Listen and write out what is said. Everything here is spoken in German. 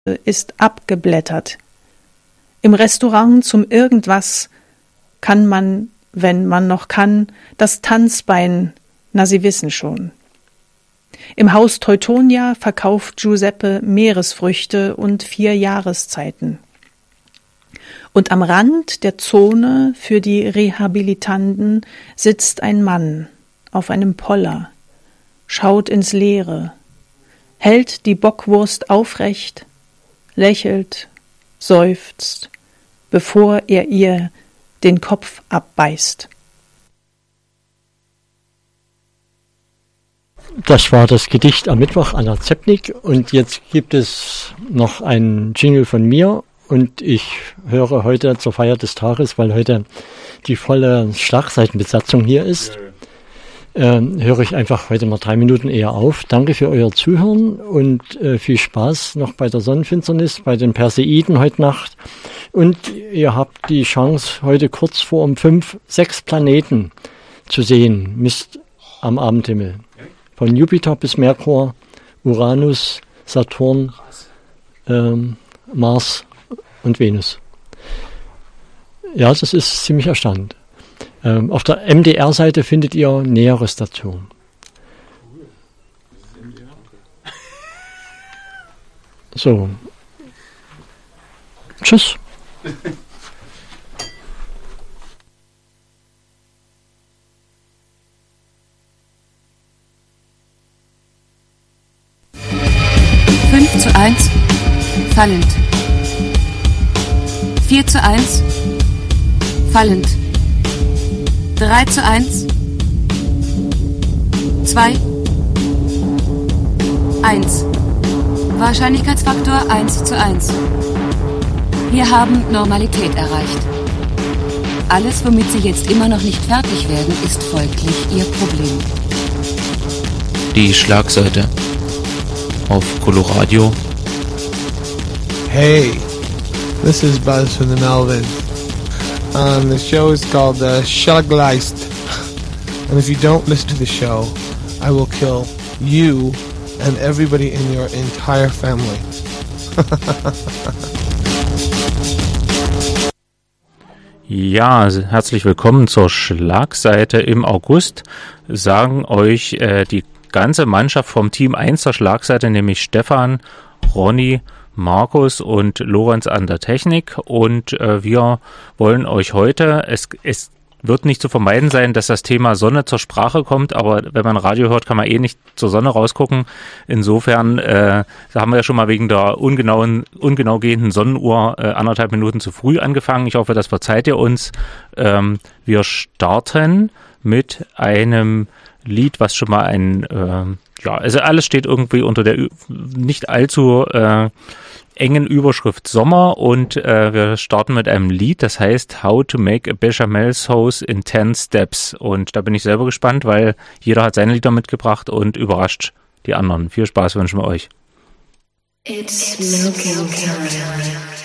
ist abgeblättert. Im Restaurant zum Irgendwas kann man, wenn man noch kann, das Tanzbein, na Sie wissen schon. Im Haus Teutonia verkauft Giuseppe Meeresfrüchte und 4 Jahreszeiten. Und am Rand der Zone für die Rehabilitanten sitzt ein Mann auf einem Poller, schaut ins Leere, hält die Bockwurst aufrecht, lächelt, seufzt, bevor er ihr den Kopf abbeißt. Das war das Gedicht am Mittwoch Anna Zepnik und jetzt gibt es noch einen Jingle von mir und ich höre heute zur Feier des Tages, weil heute die volle Schlagseitenbesatzung hier ist, höre ich einfach heute mal 3 Minuten eher auf. Danke für euer Zuhören und viel Spaß noch bei der Sonnenfinsternis, bei den Perseiden heute Nacht. Und ihr habt die Chance, heute kurz vor um 5, 6 Planeten zu sehen, Mist am Abendhimmel. Von Jupiter bis Merkur, Uranus, Saturn, Mars und Venus. Ja, das ist ziemlich erstaunlich. Auf der MDR-Seite findet ihr Näheres dazu. So. Tschüss. Zu 1, fallend. 4:1, fallend. 3:1, 2, 1. Wahrscheinlichkeitsfaktor 1:1. Wir haben Normalität erreicht. Alles, womit Sie jetzt immer noch nicht fertig werden, ist folglich Ihr Problem. Die Schlagseite auf Coloradio. Hey, this is Buzz from the Melvin. The show is called Schlagleist. And if you don't listen to the show, I will kill you and everybody in your entire family. Ja, herzlich willkommen zur Schlagseite im August. Sagen euch die ganze Mannschaft vom Team 1 der Schlagseite, nämlich Stefan, Ronny, Markus und Lorenz an der Technik. Und wir wollen euch heute, es wird nicht zu vermeiden sein, dass das Thema Sonne zur Sprache kommt, aber wenn man Radio hört, kann man eh nicht zur Sonne rausgucken. Insofern da haben wir ja schon mal wegen der ungenau gehenden Sonnenuhr 1,5 Minuten zu früh angefangen. Ich hoffe, das verzeiht ihr uns. Wir starten mit einem Lied, was schon mal also alles steht irgendwie unter der nicht allzu engen Überschrift Sommer und wir starten mit einem Lied, das heißt How to Make a Bechamel Sauce in 10 Steps und da bin ich selber gespannt, weil jeder hat seine Lieder mitgebracht und überrascht die anderen. Viel Spaß wünschen wir euch. It's smoking time.